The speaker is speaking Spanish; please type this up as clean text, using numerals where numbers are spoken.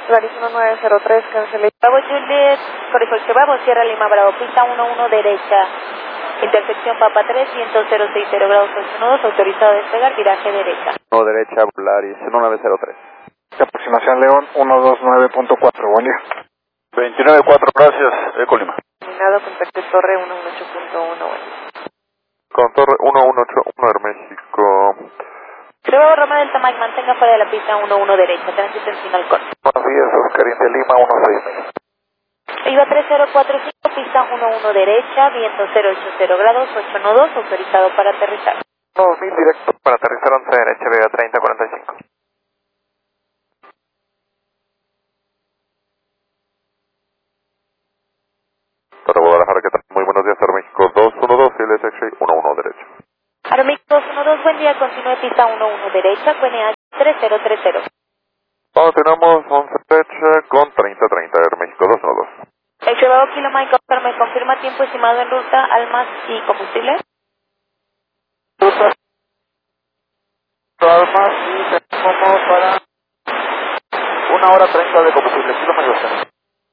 Claris 1903, cancelé. Bravo Juliet, Corrijo Bravo, Sierra Lima Bravo, pista 11 derecha, intersección Papa 3, viento 060 grados 8 nudos, autorizado a despegar, viraje derecha. No derecha, Claris 1903. Aproximación León 129.4, buen día. 29.4, gracias, Eco Lima. Terminado, contacto Torre 118.1, buen día. Con Torre 1181 Aeroméxico. Bravo Roma Delta Mike, mantenga fuera de la pista 11 derecha, tránsito en final corto. Buenos días, Oscarín de Lima 16000. Iba 3045, pista 11 derecha, viento 080 grados, 8 nudos, autorizado para aterrizar. 9000 directo para aterrizar 11 derecha, vía 3045. Para Guadalajara, ¿qué tal? Muy buenos días, Aeroméxico 212, LS X-Ray 11 derecha. Aeroméxico 212, buen día, continúe pista 11 derecha, QNH 3030. Continuamos 11 derecha con 3030, Aeroméxico 212. El Bravo Kilo Mike Oscar, ¿me confirma tiempo estimado en ruta, almas y combustible? Ruta almas y tenemos para 1 hora 30 de combustible, kilómetros.